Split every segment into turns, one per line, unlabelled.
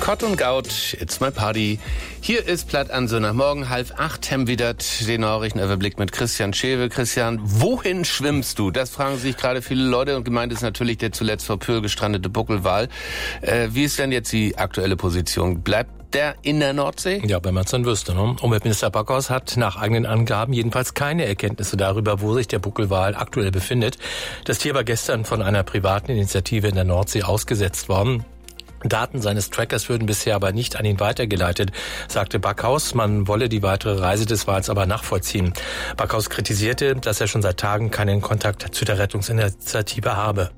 Kott und Gaut, it's my party. Hier ist Platt an so nach morgen 7:30 haben wieder den Nachrichtenüberblick mit Christian Schewe. Christian, wohin schwimmst du? Das fragen sich gerade viele Leute und gemeint ist natürlich der zuletzt vor Pöhl gestrandete Buckelwal. Wie ist denn jetzt die aktuelle Position? Bleibt der in der Nordsee?
Ja, wenn man es dann wüsste. Ne? Umweltminister Backhaus hat nach eigenen Angaben jedenfalls keine Erkenntnisse darüber, wo sich der Buckelwal aktuell befindet. Das Tier war gestern von einer privaten Initiative in der Nordsee ausgesetzt worden. Daten seines Trackers würden bisher aber nicht an ihn weitergeleitet, sagte Backhaus. Man wolle die weitere Reise des Wals aber nachvollziehen. Backhaus kritisierte, dass er schon seit Tagen keinen Kontakt zu der Rettungsinitiative habe.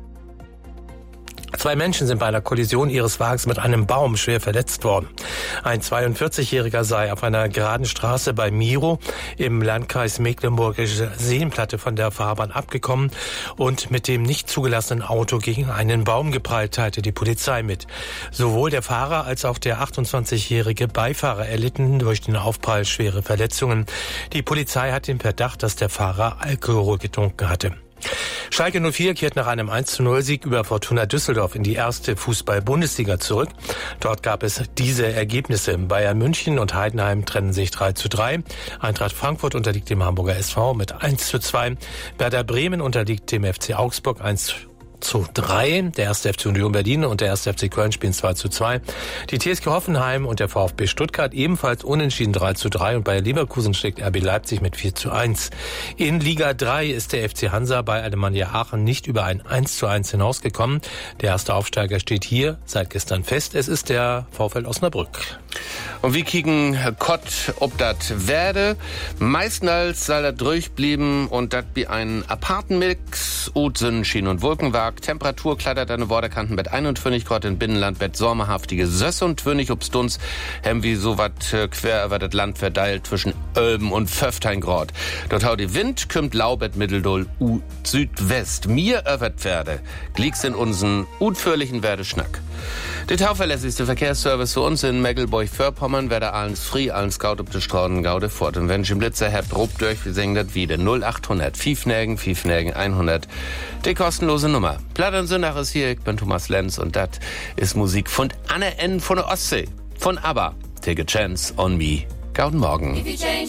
2 Menschen sind bei einer Kollision ihres Wagens mit einem Baum schwer verletzt worden. Ein 42-Jähriger sei auf einer geraden Straße bei Miro im Landkreis Mecklenburgische Seenplatte von der Fahrbahn abgekommen und mit dem nicht zugelassenen Auto gegen einen Baum geprallt, teilte die Polizei mit. Sowohl der Fahrer als auch der 28-jährige Beifahrer erlitten durch den Aufprall schwere Verletzungen. Die Polizei hat den Verdacht, dass der Fahrer Alkohol getrunken hatte. Schalke 04 kehrt nach einem 1:0-Sieg über Fortuna Düsseldorf in die erste Fußball-Bundesliga zurück. Dort gab es diese Ergebnisse. Bayern München und Heidenheim trennen sich 3:3. Eintracht Frankfurt unterliegt dem Hamburger SV mit 1:2. Werder Bremen unterliegt dem FC Augsburg 1:3. Der 1. FC Union Berlin und der 1. FC Köln spielen 2:2. Die TSG Hoffenheim und der VfB Stuttgart ebenfalls unentschieden 3:3 und bei Leverkusen schlägt RB Leipzig mit 4:1. In Liga 3 ist der FC Hansa bei Alemannia Aachen nicht über ein 1:1 hinausgekommen. Der erste Aufsteiger steht hier seit gestern fest. Es ist der VfL Osnabrück.
Und wie kicken Kott, ob dat werde? Meistens soll dat durchblieben und dat wie ein Apartenmix, Sonnenschein und Wolkenwag. Temperatur klettert an den Waterkanten mit 21 Grad in Binnenland, mit sommerhaftige 26 obstuns, haben wie so wat quer über das Land verteilt zwischen Ölben und 15 Grad. Dort hau die Wind, kümmt Laubet Mitteldoll Südwest. Mir öwert werde, gliegst in unseren utführlichen Werdeschnack. Der tauverlässigste Verkehrsservice für uns in Mecklenburg-Vorpommern werde allens frei, allen Scout ob de Straßen Gaude fort. Und wenn ich im Blitzer habt, rob durch, wir singen das wieder. 0800 5 100. Die kostenlose Nummer. Platt und Sündach ist hier, ich bin Thomas Lenz und das ist Musik von Anne N. von der Ostsee. Von ABBA. Take a chance on me. Guten Morgen.